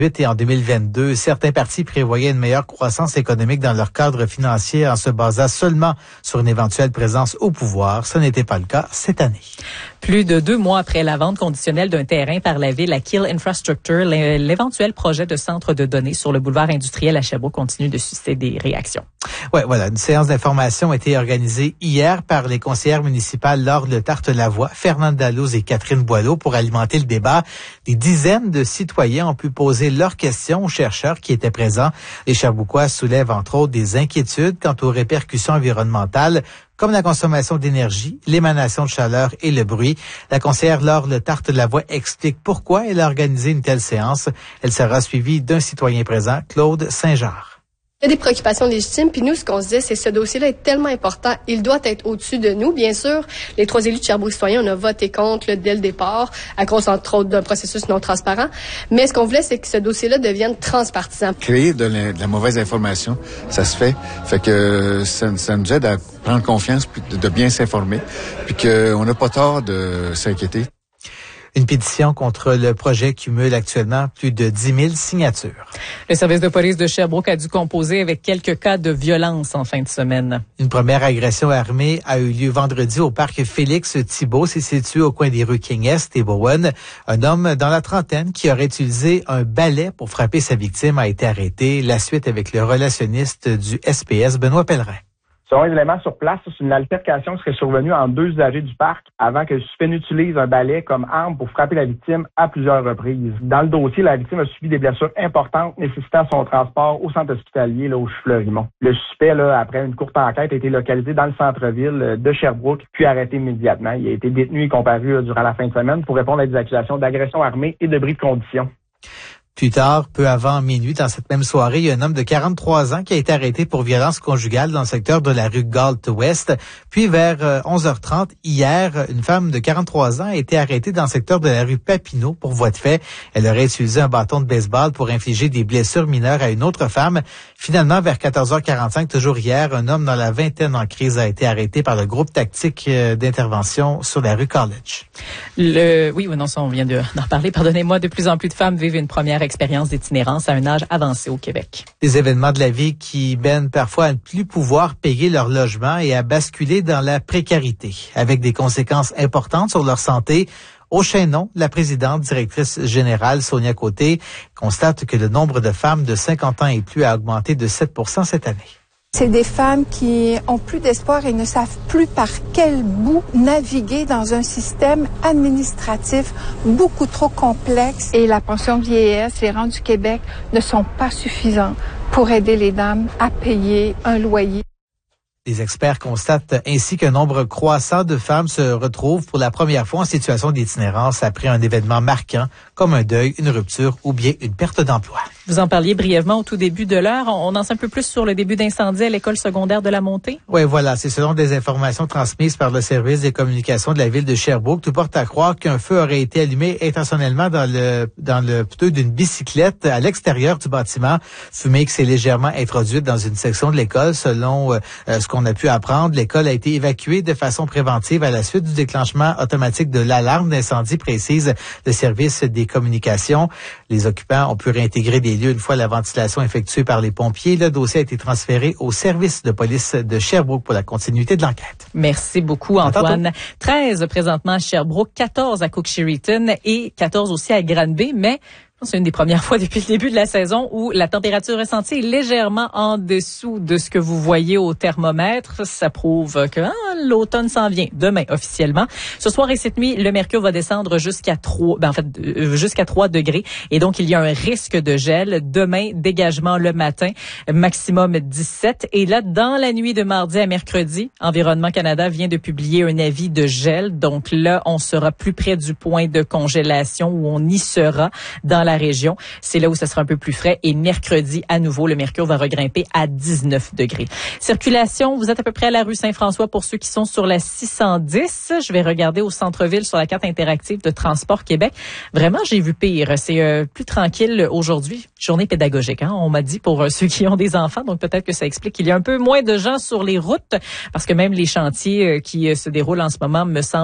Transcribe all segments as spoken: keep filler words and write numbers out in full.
Et en deux mille vingt-deux, certains partis prévoyaient une meilleure croissance économique dans leur cadre financier en se basant seulement sur une éventuelle présence au pouvoir. Ce n'était pas le cas cette année. Plus de deux mois après la vente conditionnelle d'un terrain par la ville à Keel Infrastructure, l'éventuel projet de centre de données sur le boulevard industriel à Sherbrooke continue de susciter des réactions. Ouais, voilà. Une séance d'information a été organisée hier par les conseillères municipales Laure Le Tarte-Lavoie, Fernande Dalloz et Catherine Boileau pour alimenter le débat. Des dizaines de citoyens ont pu poser leurs questions aux chercheurs qui étaient présents. Les Sherbrookois soulèvent entre autres des inquiétudes quant aux répercussions environnementales, comme la consommation d'énergie, l'émanation de chaleur et le bruit. La conseillère Laure Le Tarte-Lavoie explique pourquoi elle a organisé une telle séance. Elle sera suivie d'un citoyen présent, Claude Saint-Jean. Il y a des préoccupations légitimes, puis nous, ce qu'on se dit, c'est que ce dossier-là est tellement important, il doit être au-dessus de nous. Bien sûr, les trois élus de Sherbrooke Citoyen, on a voté contre là, dès le départ, à cause, entre autres, d'un processus non transparent. Mais ce qu'on voulait, c'est que ce dossier-là devienne transpartisan. Créer de la, de la mauvaise information, ça se fait. Fait que ça, ça nous aide à prendre confiance, puis de, de bien s'informer, puis qu'on n'a pas tort de s'inquiéter. Une pétition contre le projet cumule actuellement plus de dix mille signatures. Le service de police de Sherbrooke a dû composer avec quelques cas de violence en fin de semaine. Une première agression armée a eu lieu vendredi au parc Félix Thibault. C'est situé au coin des rues King Est et Bowen. Un homme dans la trentaine qui aurait utilisé un balai pour frapper sa victime a été arrêté. La suite avec le relationniste du S P S, Benoît Pellerin. Selon les éléments sur place, c'est une altercation qui serait survenue entre deux usagers du parc avant que le suspect n'utilise un balai comme arme pour frapper la victime à plusieurs reprises. Dans le dossier, la victime a subi des blessures importantes nécessitant son transport au centre hospitalier là, au Fleurimont. Le suspect, là, après une courte enquête, a été localisé dans le centre-ville de Sherbrooke puis arrêté immédiatement. Il a été détenu et comparu là, durant la fin de semaine pour répondre à des accusations d'agression armée et de bris de condition. Plus tard, peu avant minuit, dans cette même soirée, il y a un homme de quarante-trois ans qui a été arrêté pour violence conjugale dans le secteur de la rue Galt-Ouest. Puis vers onze heures trente, hier, une femme de quarante-trois ans a été arrêtée dans le secteur de la rue Papineau pour voie de fait. Elle aurait utilisé un bâton de baseball pour infliger des blessures mineures à une autre femme. Finalement, vers quatorze heures quarante-cinq, toujours hier, un homme dans la vingtaine en crise a été arrêté par le groupe tactique d'intervention sur la rue College. Le, oui, non, ça, on vient de, d'en parler. Pardonnez-moi, de plus en plus de femmes vivent une première expérience d'itinérance à un âge avancé au Québec. Des événements de la vie qui mènent parfois à ne plus pouvoir payer leur logement et à basculer dans la précarité, avec des conséquences importantes sur leur santé. Au Chaînon, la présidente directrice générale, Sonia Côté, constate que le nombre de femmes de cinquante ans et plus a augmenté de sept pour cent cette année. C'est des femmes qui ont plus d'espoir et ne savent plus par quel bout naviguer dans un système administratif beaucoup trop complexe. Et la pension vieillesse, les rentes du Québec ne sont pas suffisants pour aider les dames à payer un loyer. Les experts constatent ainsi qu'un nombre croissant de femmes se retrouvent pour la première fois en situation d'itinérance après un événement marquant comme un deuil, une rupture ou bien une perte d'emploi. Vous en parliez brièvement au tout début de l'heure. On en sait un peu plus sur le début d'incendie à l'école secondaire de la Montée? Oui, voilà. C'est selon des informations transmises par le service des communications de la ville de Sherbrooke. Tout porte à croire qu'un feu aurait été allumé intentionnellement dans le dans le pneu d'une bicyclette à l'extérieur du bâtiment. Fumée qui s'est légèrement introduite dans une section de l'école. Selon euh, ce qu'on a pu apprendre, l'école a été évacuée de façon préventive à la suite du déclenchement automatique de l'alarme d'incendie, précise le service des communications. Les occupants ont pu réintégrer des lieux une fois la ventilation effectuée par les pompiers. Le dossier a été transféré au service de police de Sherbrooke pour la continuité de l'enquête. Merci beaucoup, Antoine. treize présentement à Sherbrooke, quatorze à Cook-Sheridan et quatorze aussi à Granby, mais c'est une des premières fois depuis le début de la saison où la température ressentie est légèrement en dessous de ce que vous voyez au thermomètre. Ça prouve que hein, l'automne s'en vient demain officiellement. Ce soir et cette nuit, le mercure va descendre jusqu'à trois, ben en fait euh, jusqu'à trois degrés et donc il y a un risque de gel. Demain, dégagement le matin, maximum dix-sept. Et là, dans la nuit de mardi à mercredi, Environnement Canada vient de publier un avis de gel. Donc là, on sera plus près du point de congélation où on y sera dans la la région. C'est là où ça sera un peu plus frais. Et mercredi, à nouveau, le mercure va regrimper à dix-neuf degrés. Circulation, vous êtes à peu près à la rue Saint-François pour ceux qui sont sur la six cent dix. Je vais regarder au centre-ville sur la carte interactive de Transport Québec. Vraiment, j'ai vu pire. C'est euh, plus tranquille aujourd'hui. Journée pédagogique, hein, on m'a dit, pour euh, ceux qui ont des enfants. Donc, peut-être que ça explique qu'il y a un peu moins de gens sur les routes parce que même les chantiers euh, qui euh, se déroulent en ce moment me semblent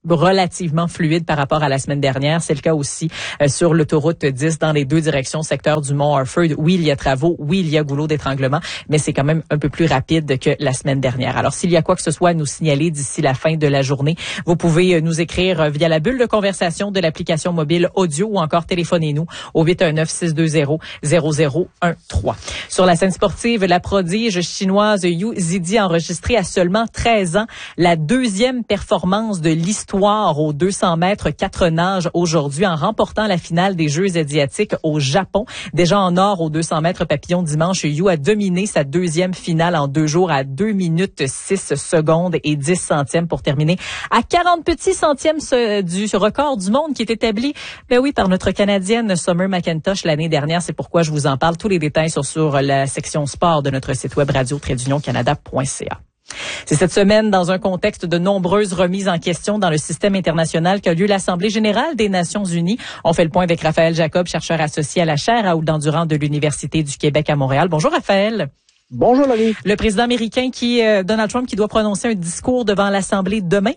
relativement fluide par rapport à la semaine dernière. C'est le cas aussi euh, sur l'autoroute dix dans les deux directions, secteur du Mont-Harford. Oui, il y a travaux, oui, il y a goulot d'étranglement, mais c'est quand même un peu plus rapide que la semaine dernière. Alors, s'il y a quoi que ce soit à nous signaler d'ici la fin de la journée, vous pouvez nous écrire via la bulle de conversation de l'application mobile audio ou encore téléphonez-nous au huit un neuf, six deux zéro, zéro zéro un trois. Sur la scène sportive, la prodige chinoise Yu Zidi a enregistré à seulement treize ans la deuxième performance de l'histoire aux deux cents mètres quatre nages aujourd'hui en remportant la finale des Jeux asiatiques au Japon. Déjà en or aux deux cents mètres papillon dimanche, Yu a dominé sa deuxième finale en deux jours à deux minutes six secondes et dix centièmes pour terminer à quarante petits centièmes du record du monde qui est établi, ben oui, par notre Canadienne Summer McIntosh l'année dernière. C'est pourquoi je vous en parle. Tous les détails sont sur la section sport de notre site web radio tiret union canada point c a. C'est cette semaine, dans un contexte de nombreuses remises en question dans le système international, qu'a lieu l'Assemblée générale des Nations unies. On fait le point avec Raphaël Jacob, chercheur associé à la chaire Raoul-Dandurand de l'Université du Québec à Montréal. Bonjour Raphaël. Bonjour Laurie. Le président américain qui, euh, Donald Trump, qui doit prononcer un discours devant l'Assemblée demain.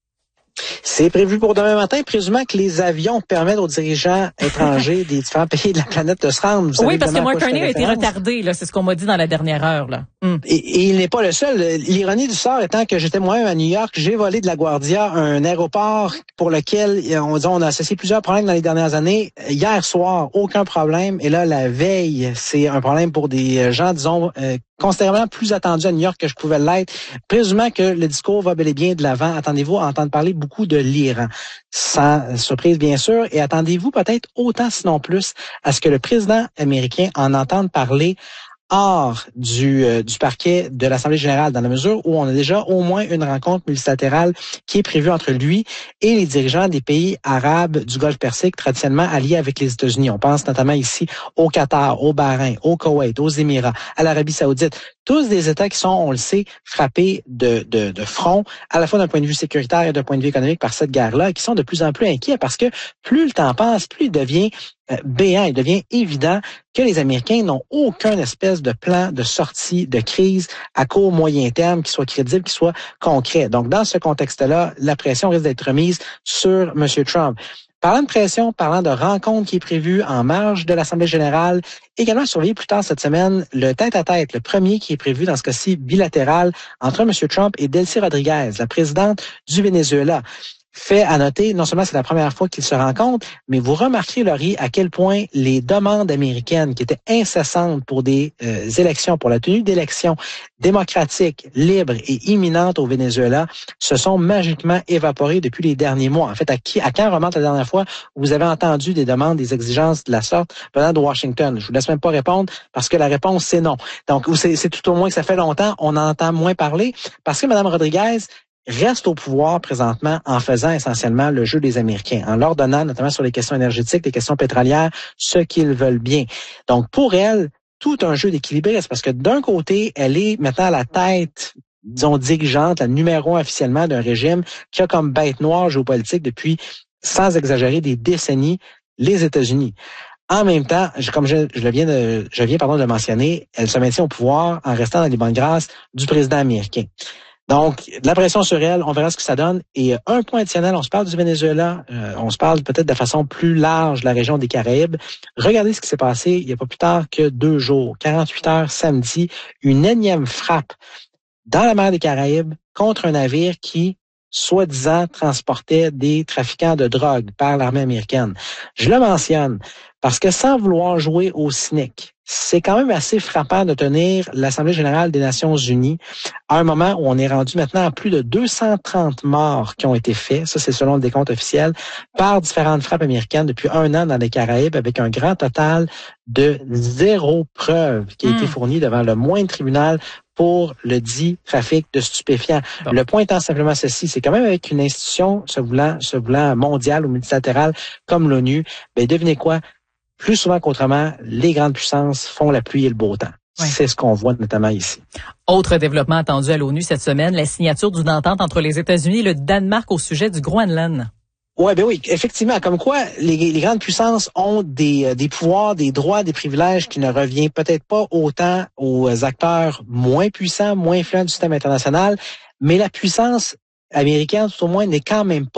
C'est prévu pour demain matin, présumant que les avions permettent aux dirigeants étrangers des différents pays de la planète de se rendre. Vous oui, parce que Mark Carney a été retardé, là, c'est ce qu'on m'a dit dans la dernière heure. Là. Mm. Et, et il n'est pas le seul. L'ironie du sort étant que j'étais moi-même à New York, j'ai volé de LaGuardia, un aéroport pour lequel on, on a associé plusieurs problèmes dans les dernières années. Hier soir, aucun problème. Et là, la veille, c'est un problème pour des gens, disons, euh, considérablement plus attendu à New York que je pouvais l'être. Présumant que le discours va bel et bien de l'avant, attendez-vous à entendre parler beaucoup de l'Iran. Sans surprise, bien sûr. Et attendez-vous peut-être autant, sinon plus, à ce que le président américain en entende parler hors du, euh, du parquet de l'Assemblée générale, dans la mesure où on a déjà au moins une rencontre multilatérale qui est prévue entre lui et les dirigeants des pays arabes du Golfe Persique, traditionnellement alliés avec les États-Unis. On pense notamment ici au Qatar, au Bahreïn, au Koweït, aux Émirats, à l'Arabie saoudite. Tous des États qui sont, on le sait, frappés de, de, de front, à la fois d'un point de vue sécuritaire et d'un point de vue économique par cette guerre-là, et qui sont de plus en plus inquiets parce que plus le temps passe, plus il devient euh, béant, il devient évident que les Américains n'ont aucun espèce de plan de sortie de crise à court, moyen terme qui soit crédible, qui soit concret. Donc, dans ce contexte-là, la pression risque d'être remise sur M. Trump. Parlant de pression, parlant de rencontre qui est prévue en marge de l'Assemblée générale, également surveillé plus tard cette semaine le tête-à-tête, le premier qui est prévu dans ce cas-ci bilatéral entre M. Trump et Delcy Rodriguez, la présidente du Venezuela. Fait à noter, non seulement c'est la première fois qu'ils se rencontrent, mais vous remarquerez, Laurie, à quel point les demandes américaines qui étaient incessantes pour des euh, élections, pour la tenue d'élections démocratiques, libres et imminentes au Venezuela, se sont magiquement évaporées depuis les derniers mois. En fait, à, qui, à quand remonte la dernière fois où vous avez entendu des demandes, des exigences de la sorte venant de Washington? Je vous laisse même pas répondre parce que la réponse, c'est non. Donc, c'est, c'est tout au moins que ça fait longtemps, on en entend moins parler parce que Mme Rodriguez reste au pouvoir présentement en faisant essentiellement le jeu des Américains, en leur donnant, notamment sur les questions énergétiques, les questions pétrolières, ce qu'ils veulent bien. Donc, pour elle, tout un jeu d'équilibriste, parce que d'un côté, elle est maintenant à la tête, disons, dirigeante, la numéro un officiellement d'un régime qui a comme bête noire géopolitique depuis, sans exagérer, des décennies, les États-Unis. En même temps, comme je, je le viens de, je viens pardon de le mentionner, elle se maintient au pouvoir en restant dans les bonnes grâces du président américain. Donc, de la pression sur elle, on verra ce que ça donne. Et un point additionnel, on se parle du Venezuela, euh, on se parle peut-être de façon plus large de la région des Caraïbes. Regardez ce qui s'est passé il n'y a pas plus tard que deux jours, quarante-huit heures samedi, une énième frappe dans la mer des Caraïbes contre un navire qui, soi-disant, transportait des trafiquants de drogue par l'armée américaine. Je le mentionne parce que sans vouloir jouer au cynique, c'est quand même assez frappant de tenir l'Assemblée générale des Nations unies à un moment où on est rendu maintenant à plus de deux cent trente morts qui ont été faits, ça c'est selon le décompte officiel, par différentes frappes américaines depuis un an dans les Caraïbes, avec un grand total de zéro preuve qui a mmh. été fournie devant le moindre tribunal pour le dit trafic de stupéfiants. Bon. Le point étant simplement ceci, c'est quand même avec une institution se voulant, se voulant mondiale ou multilatérale comme l'ONU, ben devinez quoi? Plus souvent qu'autrement, les grandes puissances font la pluie et le beau temps. Oui. C'est ce qu'on voit notamment ici. Autre développement attendu à l'ONU cette semaine, la signature d'une entente entre les États-Unis et le Danemark au sujet du Groenland. Ouais, ben oui, effectivement, comme quoi les, les grandes puissances ont des, des pouvoirs, des droits, des privilèges qui ne reviennent peut-être pas autant aux acteurs moins puissants, moins influents du système international, mais la puissance américaine, tout au moins, n'est quand même pas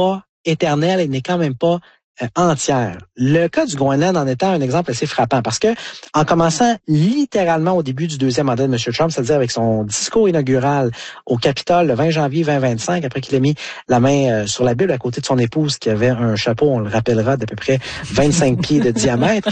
éternelle, elle n'est quand même pas euh, entière. Le cas du Groenland en étant un exemple assez frappant parce que en commençant littéralement au début du deuxième mandat de M. Trump, c'est-à-dire avec son discours inaugural au Capitole le vingt janvier vingt vingt-cinq, après qu'il ait mis la main euh, sur la Bible à côté de son épouse qui avait un chapeau, on le rappellera, d'à peu près vingt-cinq pieds de diamètre,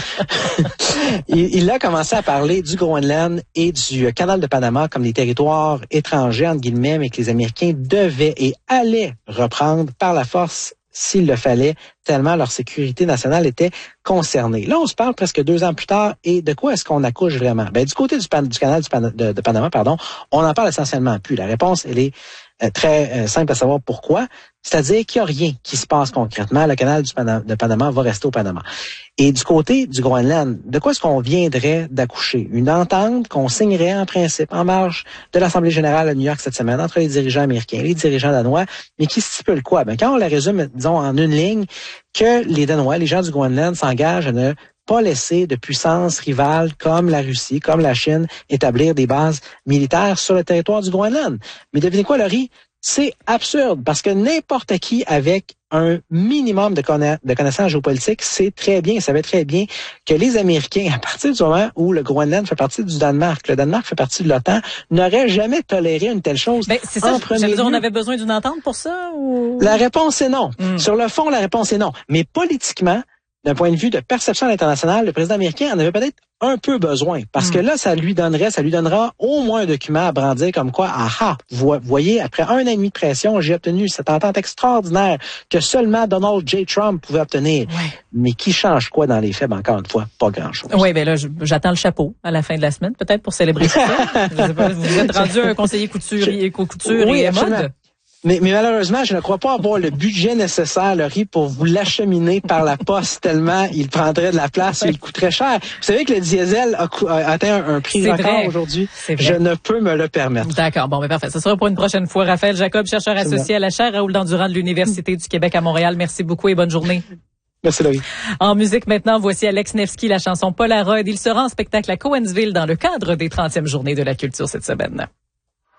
il, il a commencé à parler du Groenland et du canal de Panama comme des territoires étrangers, entre guillemets, mais que les Américains devaient et allaient reprendre par la force s'il le fallait, tellement leur sécurité nationale était concernée. Là, on se parle presque deux ans plus tard, et de quoi est-ce qu'on accouche vraiment? Ben, du côté du, pan, du canal du pan, de, de Panama, pardon, on en parle essentiellement plus. La réponse, elle est euh, très euh, simple à savoir pourquoi. C'est-à-dire qu'il n'y a rien qui se passe concrètement. Le canal du Panama, de Panama va rester au Panama. Et du côté du Groenland, de quoi est-ce qu'on viendrait d'accoucher? Une entente qu'on signerait en principe en marge de l'Assemblée générale à New York cette semaine entre les dirigeants américains et les dirigeants danois, mais qui stipule quoi? Ben, quand on la résume, disons, en une ligne, que les Danois, les gens du Groenland s'engagent à ne pas laisser de puissances rivales comme la Russie, comme la Chine, établir des bases militaires sur le territoire du Groenland. Mais devinez quoi, Laurie? C'est absurde parce que n'importe qui avec un minimum de, conna- de connaissances géopolitiques sait très bien, savait très bien que les Américains, à partir du moment où le Groenland fait partie du Danemark, le Danemark fait partie de l'OTAN, n'auraient jamais toléré une telle chose. Ben, c'est ça, en premier j'allais dire, lieu. on avait besoin d'une entente pour ça? Ou... La réponse est non. Mm. Sur le fond, la réponse est non. Mais politiquement, d'un point de vue de perception internationale, le président américain en avait peut-être un peu besoin. Parce mm. que là, ça lui donnerait, ça lui donnera au moins un document à brandir comme quoi, aha, vous voyez, après un an et demi de pression, j'ai obtenu cette entente extraordinaire que seulement Donald J. Trump pouvait obtenir. Ouais. Mais qui change quoi dans les faits? Ben, encore une fois, pas grand-chose. Oui, ben là, j'attends le chapeau à la fin de la semaine, peut-être pour célébrer ça. Je sais pas, vous êtes rendu un conseiller couturier, couture oui, et absolument. mode? Mais, mais malheureusement, je ne crois pas avoir le budget nécessaire, Laurie, pour vous l'acheminer par la poste tellement il prendrait de la place et il coûterait cher. Vous savez que le diesel a, a atteint un, un prix C'est record vrai. aujourd'hui. C'est vrai. Je ne peux me le permettre. D'accord, bon, mais parfait. Ce sera pour une prochaine fois. Raphaël Jacob, chercheur associé à la chaire Raoul Dandurand de l'Université du Québec à Montréal. Merci beaucoup et bonne journée. Merci, Laurie. En musique maintenant, voici Alex Nevsky, la chanson Polaroid. Il sera en spectacle à Cowansville dans le cadre des trentième journées de la culture cette semaine.